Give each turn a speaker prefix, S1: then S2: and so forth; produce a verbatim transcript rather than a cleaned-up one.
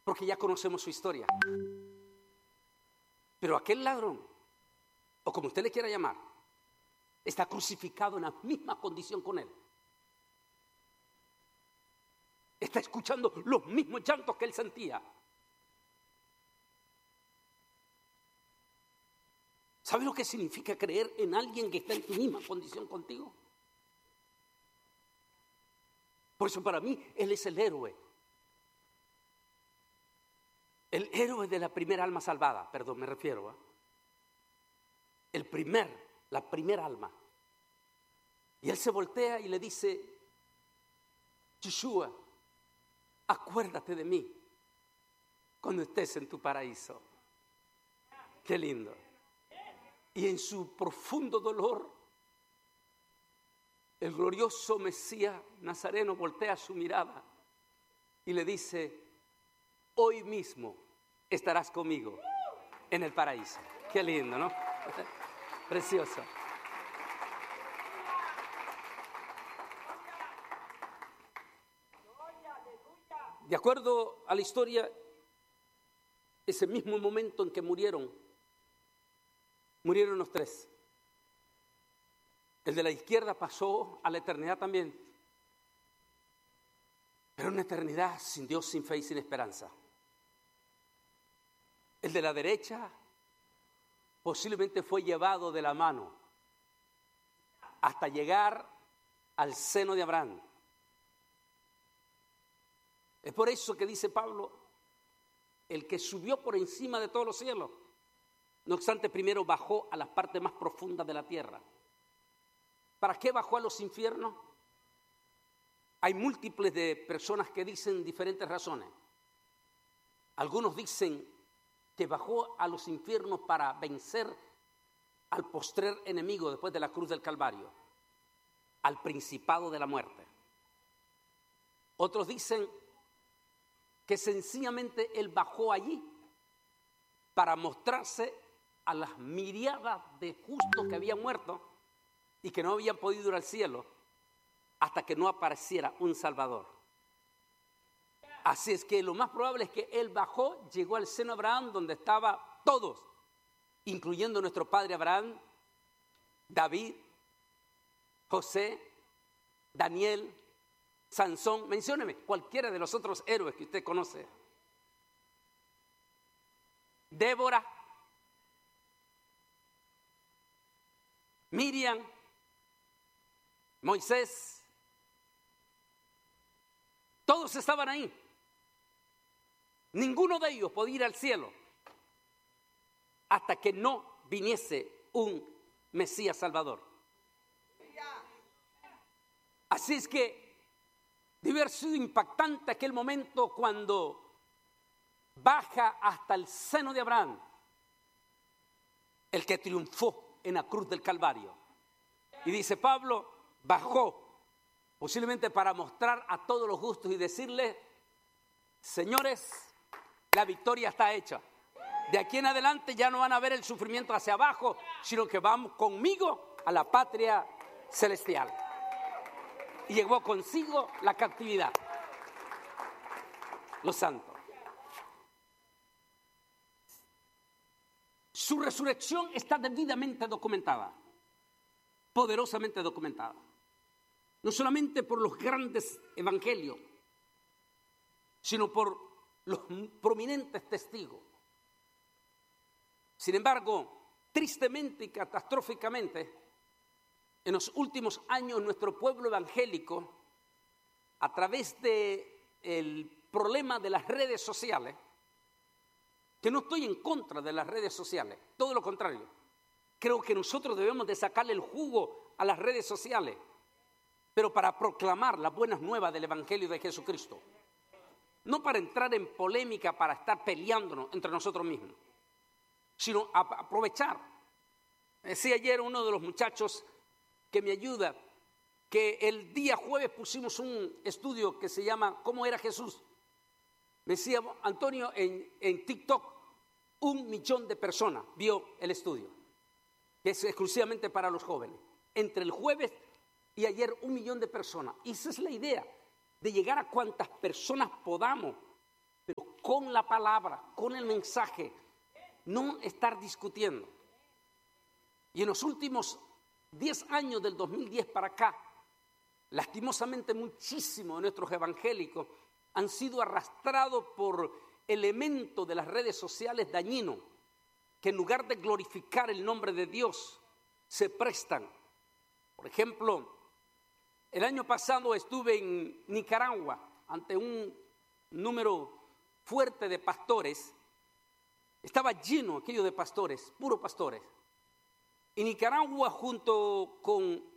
S1: porque ya conocemos su historia. Pero aquel ladrón, o como usted le quiera llamar, está crucificado en la misma condición con él. Está escuchando los mismos llantos que él sentía. ¿Sabes lo que significa creer en alguien que está en tu misma condición contigo? Por eso para mí, él es el héroe. El héroe de la primera alma salvada, perdón, me refiero. ¿eh? El primer, la primera alma. Y él se voltea y le dice, Yeshua, acuérdate de mí cuando estés en tu paraíso. Qué lindo. Y en su profundo dolor, el glorioso Mesías Nazareno voltea su mirada y le dice, hoy mismo estarás conmigo en el paraíso. Qué lindo, ¿no? Precioso. De acuerdo a la historia, ese mismo momento en que murieron, murieron los tres. El de la izquierda pasó a la eternidad también, pero una eternidad sin Dios, sin fe y sin esperanza. El de la derecha posiblemente fue llevado de la mano hasta llegar al seno de Abraham. Es por eso que dice Pablo, el que subió por encima de todos los cielos, no obstante primero bajó a las partes más profundas de la tierra. ¿Para qué bajó a los infiernos? Hay múltiples de personas que dicen diferentes razones. Algunos dicen que bajó a los infiernos para vencer al postrer enemigo después de la cruz del Calvario, al principado de la muerte. Otros dicen que sencillamente él bajó allí para mostrarse a las miriadas de justos que habían muerto y que no habían podido ir al cielo hasta que no apareciera un Salvador. Así es que lo más probable es que él bajó, llegó al seno de Abraham donde estaban todos, incluyendo nuestro padre Abraham, David, José, Daniel, Sansón, mencióneme cualquiera de los otros héroes que usted conoce. Débora, Miriam, Moisés, todos estaban ahí. Ninguno de ellos podía ir al cielo hasta que no viniese un Mesías Salvador. Así es que debe haber sido impactante aquel momento cuando baja hasta el seno de Abraham el que triunfó en la cruz del Calvario. Y dice Pablo, bajó posiblemente para mostrar a todos los justos y decirles, señores, la victoria está hecha. De aquí en adelante ya no van a ver el sufrimiento hacia abajo, sino que vamos conmigo a la patria celestial. Y llevó consigo la captividad. Los santos. Su resurrección está debidamente documentada, poderosamente documentada. No solamente por los grandes evangelios, sino por los prominentes testigos. Sin embargo, tristemente y catastróficamente, en los últimos años nuestro pueblo evangélico, a través del problema de las redes sociales, que no estoy en contra de las redes sociales, todo lo contrario, creo que nosotros debemos de sacarle el jugo a las redes sociales, pero para proclamar las buenas nuevas del Evangelio de Jesucristo. No para entrar en polémica, para estar peleándonos entre nosotros mismos, sino a aprovechar. Decía ayer uno de los muchachos que me ayuda, que el día jueves pusimos un estudio que se llama ¿Cómo era Jesús? Me decía Antonio, en, en TikTok un millón de personas vio el estudio, que es exclusivamente para los jóvenes. Entre el jueves y ayer un millón de personas. Y esa es la idea, de llegar a cuantas personas podamos pero con la palabra, con el mensaje, no estar discutiendo. Y en los últimos diez años del dos mil diez para acá, lastimosamente muchísimos de nuestros evangélicos han sido arrastrados por elementos de las redes sociales dañinos que en lugar de glorificar el nombre de Dios se prestan. Por ejemplo, el año pasado estuve en Nicaragua ante un número fuerte de pastores. Estaba lleno aquello de pastores, puros pastores. Y Nicaragua junto con